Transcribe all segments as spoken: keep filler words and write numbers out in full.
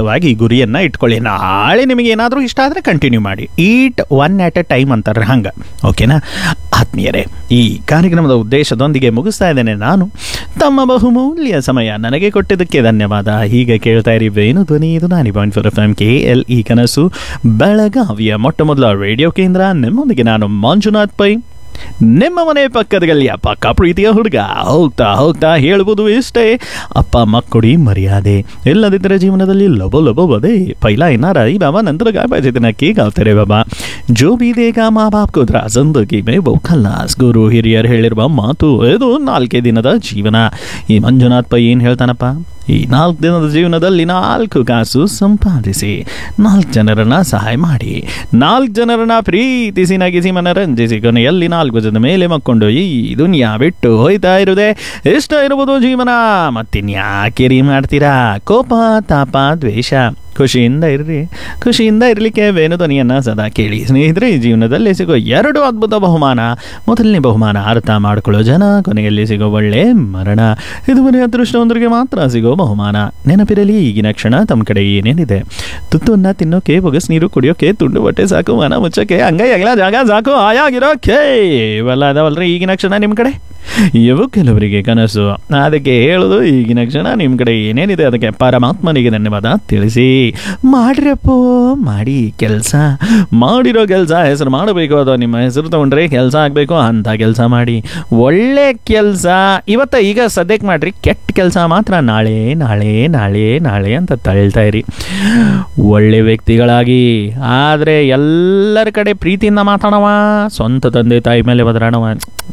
ಶಾಶ್ವತವಾಗಿ ಗುರಿಯನ್ನು ಇಟ್ಕೊಳ್ಳಿ. ನಾಳೆ ನಿಮಗೆ ಏನಾದರೂ ಇಷ್ಟ ಆದರೆ ಕಂಟಿನ್ಯೂ ಮಾಡಿ. ಈಟ್ ಒನ್ ಆಟ್ ಎ ಟೈಮ್ ಅಂತಾರೆ ಹಂಗೆ. ಓಕೆನಾ ಆತ್ಮೀಯರೇ, ಈ ಕಾರ್ಯಕ್ರಮದ ಉದ್ದೇಶದೊಂದಿಗೆ ಮುಗಿಸ್ತಾ ಇದ್ದೇನೆ ನಾನು. ತಮ್ಮ ಬಹುಮೂಲ್ಯ ಸಮಯ ನನಗೆ ಕೊಟ್ಟಿದ್ದಕ್ಕೆ ಧನ್ಯವಾದ. ಹೀಗೆ ಕೇಳ್ತಾ ಇರಿ ವೇಣು ಧ್ವನಿ. ಇದು ನಾನಿ point four F M K L E ಕನಸು, ಬೆಳಗಾವಿಯ ಮೊಟ್ಟ ಮೊದಲ ರೇಡಿಯೋ ಕೇಂದ್ರ. ನಿಮ್ಮೊಂದಿಗೆ ನಾನು ಮಂಜುನಾಥ್ ಪೈ, ನಿಮ್ಮ ಮನೆ ಪಕ್ಕದ ಗಲ್ಲಿಯ ಪಕ್ಕ ಪ್ರೀತಿಯ ಹುಡುಗ. ಹೋಗ್ತಾ ಹೋಗ್ತಾ ಹೇಳ್ಬೋದು ಇಷ್ಟೇ, ಅಪ್ಪ ಅಮ್ಮ ಕೊಡಿ ಮರ್ಯಾದೆ, ಇಲ್ಲದಿದ್ದರೆ ಜೀವನದಲ್ಲಿ ಲಬೋ ಲಬೋ ಬದೇ ಪೈಲಾ ಇನ್ನ ರही बाबा नंतर काय पाहिजे ते नक्की गावते रे बाबा. जो भी देगा ಮಾ ಬಾಪ್ को ದ್ರಾ ಜಿಂದಗಿ ಮೇ ಬಹು ಖಲ್ಲಾಸ್. ಗುರು ಹಿರಿಯರು ಹೇಳಿರುವ ಮಾತು ಇದು. ನಾಲ್ಕೇ ದಿನದ ಜೀವನ. ಈ ಮಂಜುನಾಥ್ ಪೈ ಏನು ಹೇಳ್ತಾನಪ್ಪ, ಈ ನಾಲ್ಕು ದಿನದ ಜೀವನದಲ್ಲಿ ನಾಲ್ಕು ಕಾಸು ಸಂಪಾದಿಸಿ, ನಾಲ್ಕು ಜನರನ್ನ ಸಹಾಯ ಮಾಡಿ, ನಾಲ್ಕು ಜನರನ್ನ ಪ್ರೀತಿಸಿ ನಗಿಸಿ ಮನರಂಜಿಸಿ, ಕೊನೆಯಲ್ಲಿ ನಾಲ್ಕು ಜನ ಮೇಲೆ ಮಕ್ಕೊಂಡು ಈ ದುನಿಯಾ ಬಿಟ್ಟು ಹೋಯ್ತಾ ಇರುವುದೇ ಇಷ್ಟ ಇರುವುದು ಜೀವನ. ಮತ್ತಿನ್ಯಾಕಿರಿ ಮಾಡ್ತೀರಾ ಕೋಪ ತಾಪ ದ್ವೇಷ. ಖುಷಿಯಿಂದ ಇರ್ರಿ. ಖುಷಿಯಿಂದ ಇರಲಿಕ್ಕೆ ವೇಣು ಧ್ವನಿಯನ್ನು ಸದಾ ಕೇಳಿ ಸ್ನೇಹಿತರೆ. ಈ ಜೀವನದಲ್ಲಿ ಸಿಗೋ ಎರಡು ಅದ್ಭುತ ಬಹುಮಾನ. ಮೊದಲನೇ ಬಹುಮಾನ ಅರ್ಥ ಮಾಡಿಕೊಳ್ಳೋ ಜನ, ಕೊನೆಯಲ್ಲಿ ಸಿಗೋ ಒಳ್ಳೆ ಮರಣ. ಇದುವರೆ ಅದೃಷ್ಟವಂತರಿಗೆ ಮಾತ್ರ ಸಿಗೋ ಬಹುಮಾನ. ನೆನಪಿರಲಿ, ಈಗಿನ ಕ್ಷಣ ತಮ್ಮ ಕಡೆ ಏನೇನಿದೆ, ತುತ್ತನ್ನ ತಿನ್ನೋಕೆ, ಬೊಗಸ್ ನೀರು ಕುಡಿಯೋಕೆ, ತುಂಡು ಬಟ್ಟೆ ಸಾಕು, ಮನ ಮುಚ್ಚಕ್ಕೆ, ಅಂಗೈ ಅಗಲ ಜಾಗ ಸಾಕು, ಆಯಾಗಿರೋಕೆ ಇವೆಲ್ಲ ಅದಾವಲ್ರಿ ಈಗಿನ ಕ್ಷಣ ನಿಮ್ಮ ಕಡೆ. ಇವು ಕೆಲವರಿಗೆ ಕನಸು. ಅದಕ್ಕೆ ಹೇಳೋದು, ಈಗಿನ ಕ್ಷಣ ನಿಮ್ಮ ಕಡೆ ಏನೇನಿದೆ ಅದಕ್ಕೆ ಪರಮಾತ್ಮನಿಗೆ ಧನ್ಯವಾದ ತಿಳಿಸಿ. ಮಾಡಿರಪ್ಪೋ ಮಾಡಿ ಕೆಲಸ. ಮಾಡಿರೋ ಕೆಲಸ ಹೆಸರು ಮಾಡಬೇಕು. ಅದು ನಿಮ್ಮ ಹೆಸರು ತಗೊಂಡ್ರೆ ಕೆಲಸ ಆಗಬೇಕು ಅಂಥ ಕೆಲಸ ಮಾಡಿ. ಒಳ್ಳೆ ಕೆಲಸ ಇವತ್ತು ಈಗ ಸದ್ಯಕ್ಕೆ ಮಾಡಿರಿ, ಕೆಟ್ಟ ಕೆಲಸ ಮಾತ್ರ ನಾಳೆ ನಾಳೆ ನಾಳೆ ನಾಳೆ ಅಂತ ತಳ್ತಾ ಇರಿ. ಒಳ್ಳೆ ವ್ಯಕ್ತಿಗಳಾಗಿ, ಆದರೆ ಎಲ್ಲರ ಕಡೆ ಪ್ರೀತಿಯಿಂದ ಮಾತಾಡವ, ಸ್ವಂತ ತಂದೆ ತಾಯಿ ಮೇಲೆ ಬದಲಾಣವ,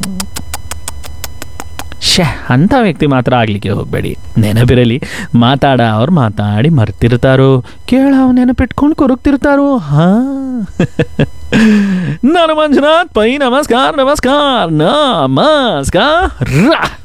ಶೇ ಅಂಥ ವ್ಯಕ್ತಿ ಮಾತ್ರ ಆಗಲಿಕ್ಕೆ ಹೋಗಬೇಡಿ. ನೆನಪಿರಲಿ, ಮಾತಾಡ ಅವ್ರು ಮಾತಾಡಿ ಮರ್ತಿರ್ತಾರೋ, ಕೇಳ ಅವ್ರು ನೆನಪಿಟ್ಕೊಂಡು ಕೊರಗ್ತಿರ್ತಾರೋ. ಹಾಂ, ನಾನು ಮಂಜುನಾಥ್ ಪೈ. ನಮಸ್ಕಾರ ನಮಸ್ಕಾರ ನಮಸ್ಕಾರ.